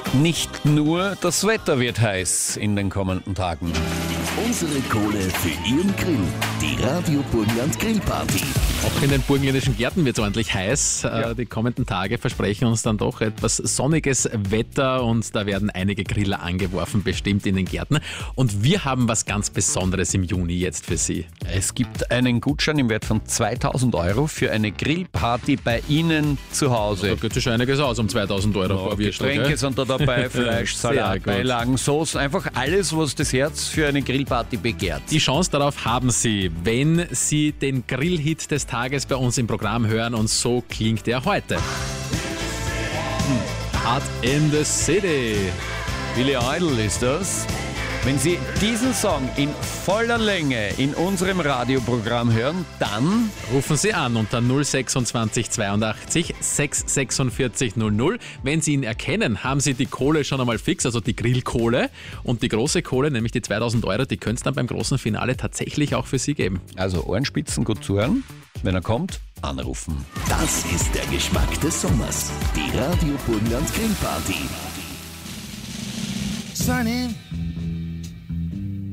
Nicht nur das Wetter wird heiß in den kommenden Tagen. Unsere Kohle für Ihren Grill. Die Radio Burgenland Grillparty. Auch in den burgenländischen Gärten wird es ordentlich heiß. Die kommenden Tage versprechen uns dann doch etwas sonniges Wetter und da werden einige Griller angeworfen, bestimmt in den Gärten. Und wir haben was ganz Besonderes im Juni jetzt für Sie. Es gibt einen Gutschein im Wert von 2000 Euro für eine Grillparty bei Ihnen zu Hause. Da geht sich schon einiges aus um 2000 Euro. Frau Wirschl, Getränke sind da dabei, Fleisch, Sehr Salat, gut. Beilagen, Soßen, einfach alles, was das Herz für eine Grillparty begehrt. Die Chance darauf haben Sie, wenn Sie den Grillhit des Tages bei uns im Programm hören und so klingt er heute. Hot in the City. Billy Idol ist das. Wenn Sie diesen Song in voller Länge in unserem Radioprogramm hören, dann Rufen Sie an unter 026 82 646 00. Wenn Sie ihn erkennen, haben Sie die Kohle schon einmal fix, also die Grillkohle. Und die große Kohle, nämlich die 2000 Euro, die könnte es dann beim großen Finale tatsächlich auch für Sie geben. also Ohrenspitzen gut zuhören. Wenn er kommt, anrufen. Das ist der Geschmack des Sommers. Die Radio Burgenland Grillparty. Sunny